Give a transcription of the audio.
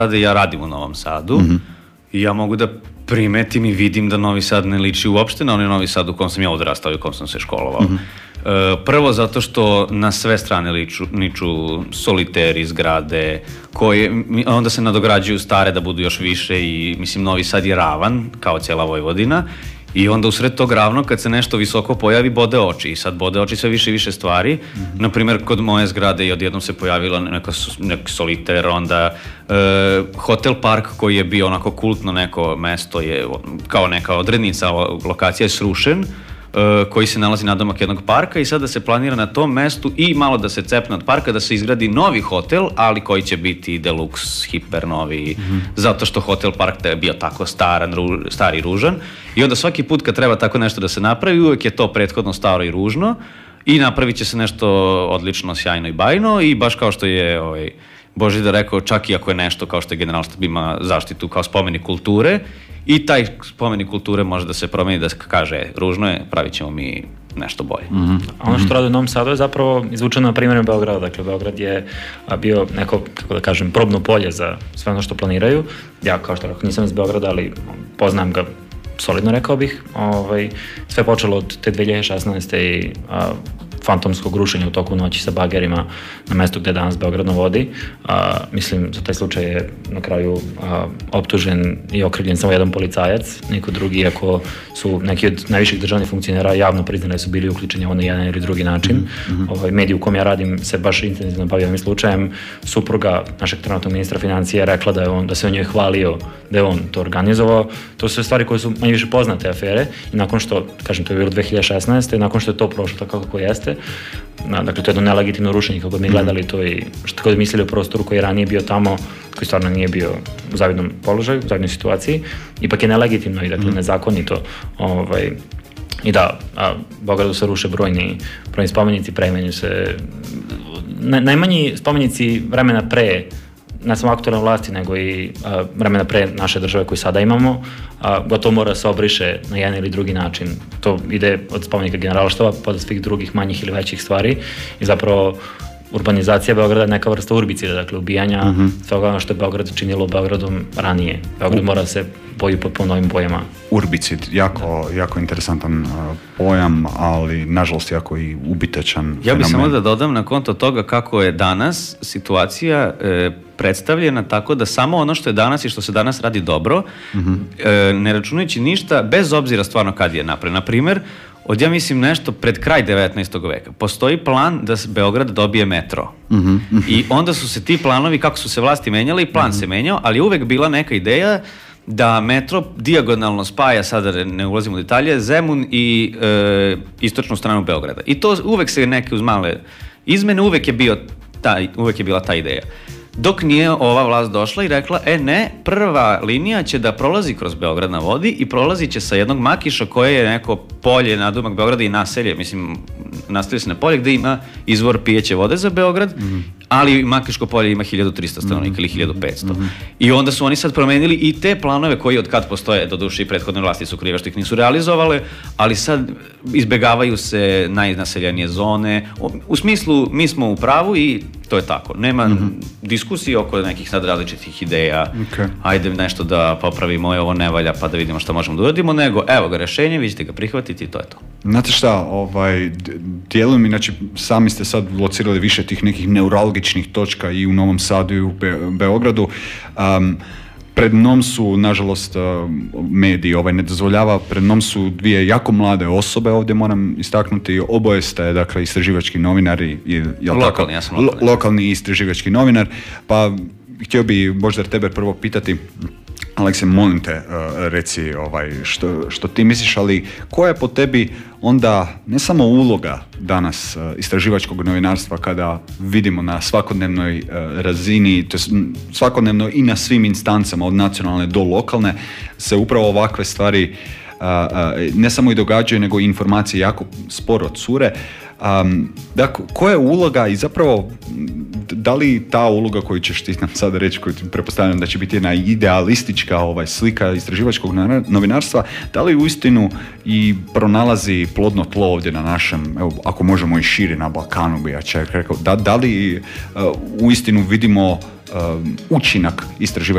Sada ja radim u Novom Sadu i ja mogu da primetim i vidim da Novi Sad ne liči uopšte na onaj Novi Sad u kom sam ja odrastao i u kom sam se školovao. Prvo zato što na sve strane niču soliteri, zgrade, koje onda se nadograđuju stare da budu još više i mislim Novi Sad je ravan kao cijela Vojvodina i onda usred tog ravnog kad se nešto visoko pojavi bode oči i sad bode oči sve više i više stvari. Naprimjer kod moje zgrade i odjednom se pojavila neki soliter, onda Hotel Park koji je bio onako kultno neko mesto je kao neka odrednica, lokacija je srušen, koji se nalazi nadomak jednog parka i sada se planira na tom mestu i malo da se cepne od parka da se izgradi novi hotel, ali koji će biti deluxe, hiper novi, zato što Hotel Park je bio tako stari i ružan i onda svaki put kad treba tako nešto da se napravi, uvek je to prethodno staro i ružno i napravit će se nešto odlično, sjajno i bajno i baš kao što je Božidar rekao, čak i ako je nešto kao što je Generalštab ima zaštitu kao spomenik kulture i taj spomenik kulture može da se promeni da se kaže ružno je, pravit ćemo mi nešto bolje. Ono što radi u Novom Sadu je zapravo izvučeno na primjeru Beograda. Dakle, Beograd je bio neko, kako da kažem, probno polje za sve ono što planiraju. Ja, kao što rekao, nisam iz Beograda, ali poznam ga solidno, rekao bih. Sve počelo od te 2016. i fantomskog rušenja u toku noći sa bagerima na mestu gde je danas Beograd na vodi. Mislim, za taj slučaj je na kraju optužen i okrivljen samo jedan policajac, niko drugi, iako su neki od najviših državnih funkcionera javno priznali su bili uključeni na jedan ili drugi način. Medij u kom ja radim se baš intenzivno bavio ovim slučajem. Supruga našeg trenutnog ministra financija je rekla da se o njoj hvalio, da je on to organizovao. To su sve stvari koje su manje više poznate afere i nakon što, kažem, to je bilo 2016. nakon što je to prošlo tako kako jeste, dakle to je jedno nelegitimno rušenje kako mi gledali to i što god mislili o prostoru koji je ranije bio tamo, koji stvarno nije bio u zavidnom položaju, u zavidnoj situaciji, ipak je nelegitimno i dakle nezakonito. I da, Beogradu se ruše brojni spomenici, preimenjuju se najmanji spomenici vremena pre ne samo aktualne vlasti, nego i vremena pre naše države koju sada imamo, gotovo mora se obriše na jedan ili drugi način. To ide od spomenika Generalštaba pa do svih drugih manjih ili većih stvari i zapravo urbanizacija Beograda je neka vrsta urbicida, dakle ubijanja svega ono što je Beograd činilo Beogradom ranije. Beograd mora se boji po novim bojama. Urbicid, jako interesantan pojam, ali nažalost jako i ubitačan fenomen. Ja bih samo da dodam na konto toga kako je danas situacija predstavljena tako da samo ono što je danas i što se danas radi dobro, ne računajući ništa, bez obzira stvarno kad je napravljeno. Na primer, od ja mislim nešto pred kraj 19. veka, postoji plan da Beograd dobije metro. I onda su se ti planovi, kako su se vlasti menjale, i plan se menjao, ali je uvek bila neka ideja da metro dijagonalno spaja, sada ne ulazimo u detalje, Zemun i istočnu stranu Beograda. I to uvek se neke uz male izmene, uvek je bila ta ideja. Dok nije ova vlast došla i rekla, ne, prva linija će da prolazi kroz Beograd na vodi i prolazi će sa jednog Makiša koje je neko polje nadomak Beograda i naselje, mislim, naselje se na polje gde ima izvor pijeće vode za Beograd, ali Makiško polje ima 1300 stanovnika ili 1500. I onda su oni sad promenili i te planove koji od kad postoje, doduše i prethodne vlasti su krive što ih nisu realizovale, ali sad izbegavaju se najnaseljenije zone. U smislu, mi smo u pravu i to je tako. Nema diskusije oko nekih sad različitih ideja. Ajde nešto da popravimo, ovo ne valja, pa da vidimo šta možemo da uradimo, nego evo ga rešenje, vi ćete ga prihvatiti i to je to. Znate šta, dijelom, inače sami ste sad locirali više tih nekih neuralgičnih točka i u Novom Sadu i u Beogradu. Pred mnom su, nažalost, mediji ne dozvoljava, pred mnom su dvije jako mlade osobe, ovdje moram istaknuti, oboje ste, dakle, istraživački novinari. Lokalni, ja sam lokalni. Lokalni istraživački novinar, pa htio bi Božidar tebe prvo pitati, Alekse, molim te, reci što ti misliš, ali koja je po tebi onda ne samo uloga danas istraživačkog novinarstva kada vidimo na svakodnevnoj razini, to je svakodnevno i na svim instancama od nacionalne do lokalne se upravo ovakve stvari ne samo i događaju, nego i informacije jako sporo cure. Dakle, koja je uloga i zapravo da li ta uloga koju ćeš ti nam sada reći, koju pretpostavljam da će biti jedna idealistička slika istraživačkog novinarstva, da li uistinu i pronalazi plodno tlo ovdje na našem, evo, ako možemo i šire na Balkanu, bi ja čak rekao, da li uistinu vidimo učinak istraživačkog